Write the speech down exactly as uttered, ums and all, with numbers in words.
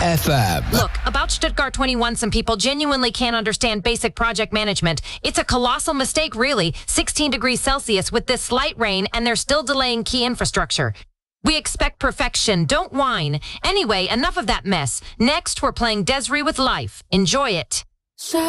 F M. Look, about Stuttgart twenty-one, some people genuinely can't understand basic project management. It's a colossal mistake, really. sixteen degrees Celsius with this slight rain, and they're still delaying key infrastructure. We expect perfection. Don't whine. Anyway, enough of that mess. Next, we're playing Desiree with Life. Enjoy it.